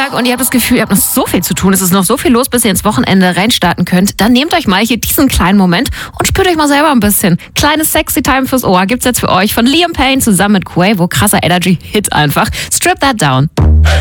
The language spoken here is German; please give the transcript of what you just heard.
Montag und ihr habt das Gefühl, ihr habt noch so viel zu tun. Es ist noch so viel los, bis ihr ins Wochenende reinstarten könnt. Dann nehmt euch mal hier diesen kleinen Moment und spürt euch mal selber ein bisschen. Kleines Sexy Time fürs Ohr gibt's jetzt für euch von Liam Payne zusammen mit Quavo. Krasser Energy-Hit einfach. Strip That Down.